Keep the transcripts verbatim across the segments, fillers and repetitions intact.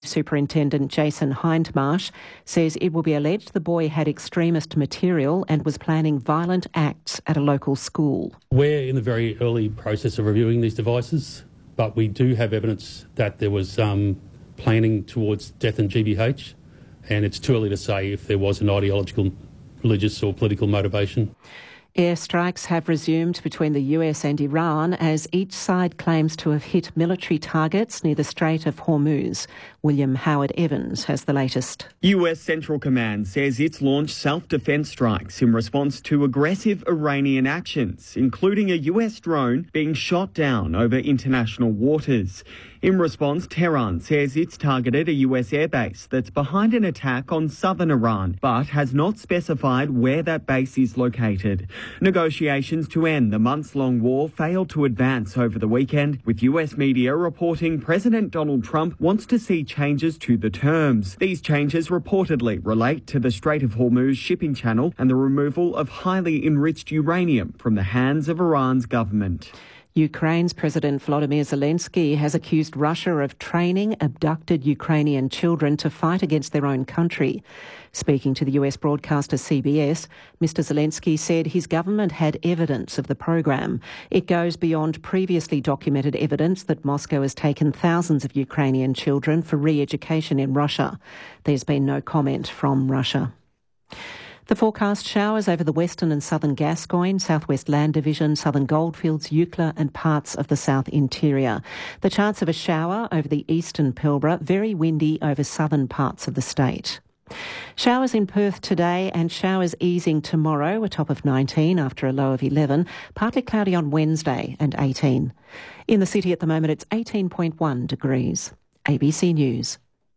Superintendent Jason Hindmarsh says it will be alleged the boy had extremist material and was planning violent acts at a local school. We're in the very early process of reviewing these devices, but we do have evidence that there was um, planning towards death and G B H, and it's too early to say if there was an ideological, religious or political motivation. Airstrikes have resumed between the U S and Iran as each side claims to have hit military targets near the Strait of Hormuz. William Howard Evans has the latest. U S Central Command says it's launched self-defense strikes in response to aggressive Iranian actions, including a U S drone being shot down over international waters. In response, Tehran says it's targeted a U S airbase that's behind an attack on southern Iran, but has not specified where that base is located. Negotiations to end the months-long war failed to advance over the weekend, with U S media reporting President Donald Trump wants to see changes to the terms. These changes reportedly relate to the Strait of Hormuz shipping channel and the removal of highly enriched uranium from the hands of Iran's government. Ukraine's President Volodymyr Zelensky has accused Russia of training abducted Ukrainian children to fight against their own country. Speaking to the U S broadcaster C B S, Mister Zelensky said his government had evidence of the program. It goes beyond previously documented evidence that Moscow has taken thousands of Ukrainian children for re-education in Russia. There's been no comment from Russia. The forecast: showers over the western and southern Gascoyne, southwest Land Division, southern Goldfields, Eucla and parts of the south interior. The chance of a shower over the eastern Pilbara, very windy over southern parts of the state. Showers in Perth today and showers easing tomorrow, a top of nineteen after a low of eleven. Partly cloudy on Wednesday and eighteen. In the city at the moment it's eighteen point one degrees. A B C News.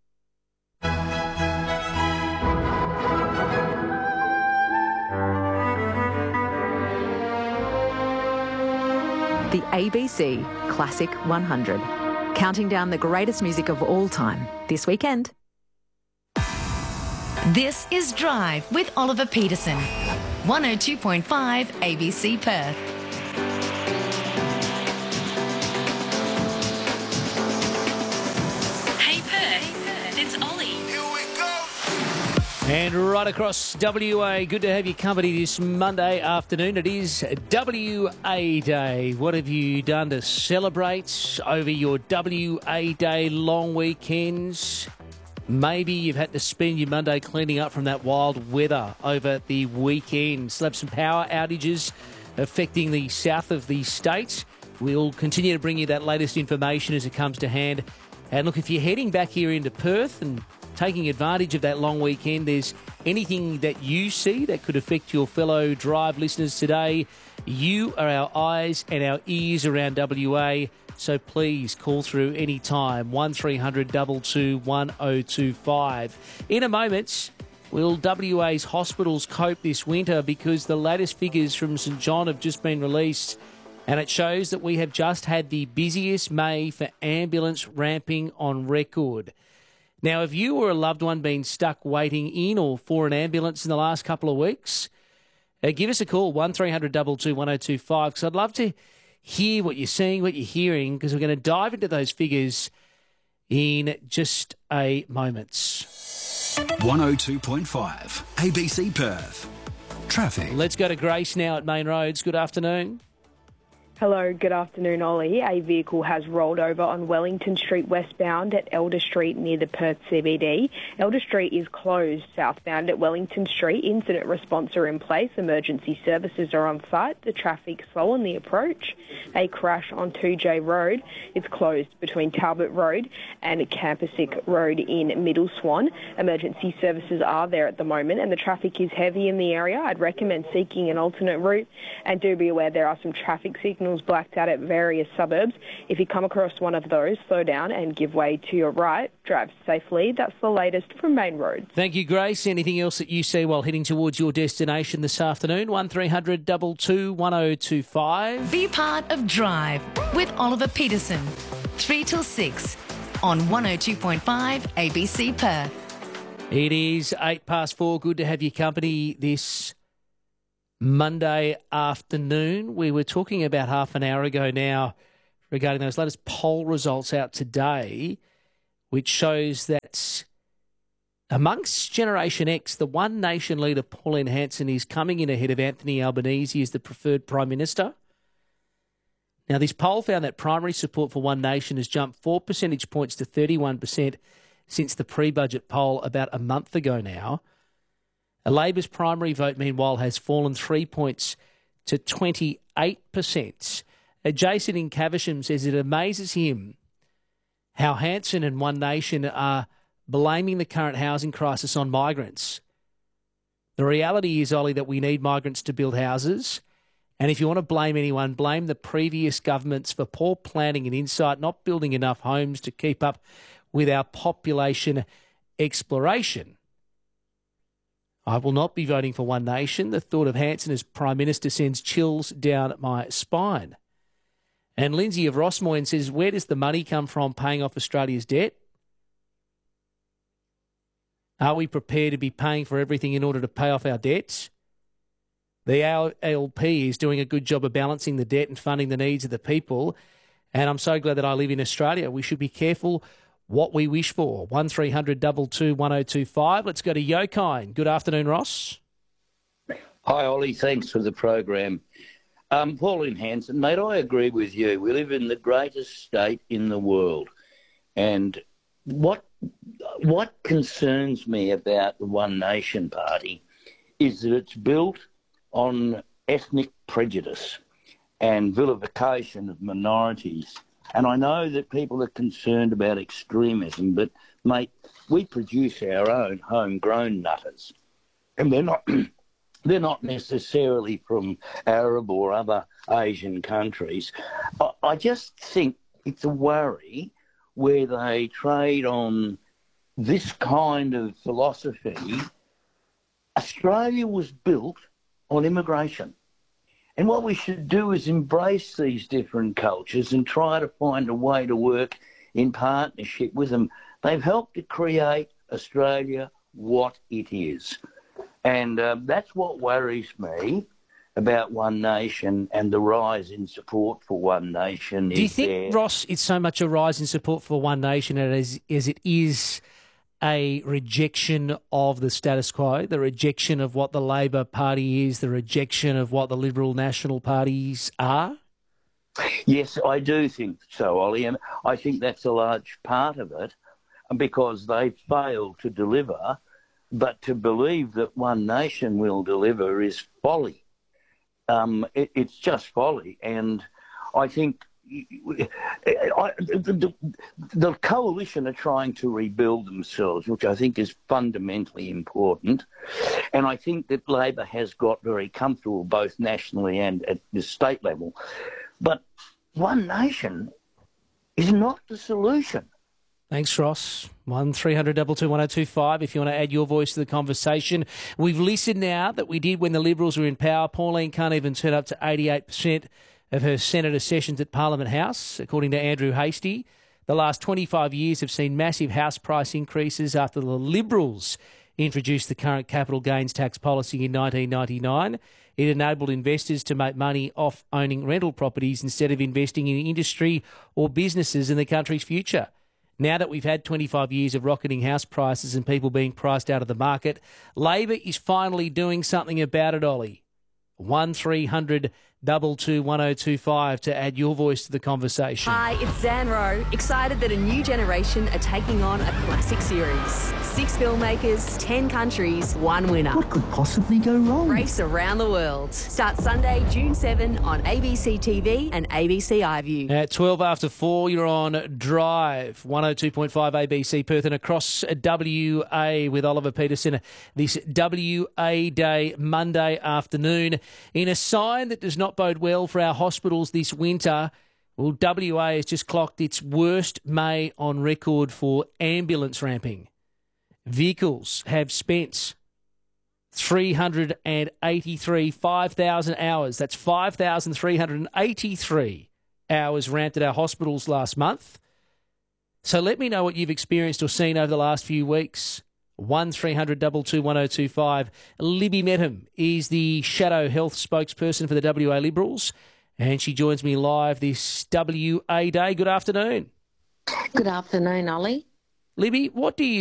The A B C Classic one hundred. Counting down the greatest music of all time this weekend. This is Drive with Oliver Peterson. one oh two point five A B C Perth. Hey Perth, it's Ollie. Here we go. And right across W A, good to have your company this Monday afternoon. It is W A Day. What have you done to celebrate over your W A Day long weekends? Maybe you've had to spend your Monday cleaning up from that wild weather over the weekend. Still have some power outages affecting the south of the state. We'll continue to bring you that latest information as it comes to hand. And look, if you're heading back here into Perth and taking advantage of that long weekend, there's anything that you see that could affect your fellow Drive listeners today, you are our eyes and our ears around W A. So please call through any time, one three hundred two two one oh two five. In a moment, will W A's hospitals cope this winter, because the latest figures from St John have just been released and it shows that we have just had the busiest May for ambulance ramping on record. Now, if you or a loved one been stuck waiting in or for an ambulance in the last couple of weeks, uh, give us a call, one three hundred two two one oh two five, because I'd love to hear what you're seeing, what you're hearing, because we're going to dive into those figures in just a moment. one oh two point five A B C Perth. Traffic. Let's go to Grace now at Main Roads. Good afternoon. Hello, good afternoon, Ollie. A vehicle has rolled over on Wellington Street westbound at Elder Street near the Perth C B D. Elder Street is closed southbound at Wellington Street. Incident response are in place. Emergency services are on site. The traffic's slow on the approach. A crash on two J Road. It's closed between Talbot Road and Campasic Road in Middle Swan. Emergency services are there at the moment and the traffic is heavy in the area. I'd recommend seeking an alternate route, and do be aware there are some traffic signals blacked out at various suburbs. If you come across one of those, slow down and give way to your right. Drive safely. That's the latest from Main Road. Thank you, Grace. Anything else that you see while heading towards your destination this afternoon? one three hundred two two one oh two five. Be part of Drive with Oliver Peterson. three till six on one oh two point five A B C Perth. It is eight past four. Good to have your company this Monday afternoon. We were talking about half an hour ago now regarding those latest poll results out today, which shows that that amongst Generation X, the One Nation leader, Pauline Hanson, is coming in ahead of Anthony Albanese as the preferred Prime Minister. Now, this poll found that primary support for One Nation has jumped four percentage points to thirty-one percent since the pre-budget poll about a month ago now. Labor's primary vote, meanwhile, has fallen three points to twenty-eight percent. Jason in Caversham says it amazes him how Hanson and One Nation are blaming the current housing crisis on migrants. The reality is, Ollie, that we need migrants to build houses. And if you want to blame anyone, blame the previous governments for poor planning and insight, not building enough homes to keep up with our population exploration. I will not be voting for One Nation. The thought of Hanson as Prime Minister sends chills down my spine. And Lindsay of Rossmoyne says, where does the money come from paying off Australia's debt? Are we prepared to be paying for everything in order to pay off our debts? The A L P is doing a good job of balancing the debt and funding the needs of the people. And I'm so glad that I live in Australia. We should be careful what we wish for. one three hundred two two one oh two five. Let's go to Yokine. Good afternoon, Ross. Hi, Ollie. Thanks for the program. Um, Pauline Hanson, mate, I agree with you. We live in the greatest state in the world. And what what concerns me about the One Nation Party is that it's built on ethnic prejudice and vilification of minorities. And I know that people are concerned about extremism, but, mate, we produce our own homegrown nutters. And they're not they're not necessarily from Arab or other Asian countries. I, I just think it's a worry where they trade on this kind of philosophy. Australia was built on immigration. And what we should do is embrace these different cultures and try to find a way to work in partnership with them. They've helped to create Australia what it is. And uh, that's what worries me about One Nation and the rise in support for One Nation. Do you think, there. Ross, it's so much a rise in support for One Nation as, as it is a rejection of the status quo, the rejection of what the Labor Party is, the rejection of what the Liberal National parties are? Yes, I do think so, Ollie, and I think that's a large part of it because they failed to deliver, but to believe that One Nation will deliver is folly. Um, it, it's just folly, and I think I, the, the coalition are trying to rebuild themselves, which I think is fundamentally important. And I think that Labor has got very comfortable both nationally and at the state level. But One Nation is not the solution. Thanks, Ross. one three hundred two two one oh two five if you want to add your voice to the conversation. We've listened now that we did when the Liberals were in power. Pauline can't even turn up to eighty-eight percent of her senator sessions at Parliament House, according to Andrew Hastie. The last twenty-five years have seen massive house price increases after the Liberals introduced the current capital gains tax policy in nineteen ninety-nine. It enabled investors to make money off owning rental properties instead of investing in industry or businesses in the country's future. Now that we've had twenty-five years of rocketing house prices and people being priced out of the market, Labor is finally doing something about it, Ollie. one three hundred two two one oh two five to add your voice to the conversation. Hi, it's Zan Rowe. Excited that a new generation are taking on a classic series. Six filmmakers, ten countries, one winner. What could possibly go wrong? Race around the world. Start Sunday, June seventh on A B C T V and A B C iView. At twelve after four, you're on Drive, one oh two point five A B C Perth and across W A with Oliver Peterson this W A Day Monday afternoon. In a sign that does not bode well for our hospitals this winter, well, W A has just clocked its worst May on record for ambulance ramping. Vehicles have spent three hundred eighty-three, five thousand hours. That's five thousand three hundred eighty-three hours ramped at our hospitals last month. So let me know what you've experienced or seen over the last few weeks. one three hundred two two one oh two five. Libby Medham is the Shadow Health spokesperson for the W A Liberals, and she joins me live this W A Day. Good afternoon. Good afternoon, Ollie. Libby, what do you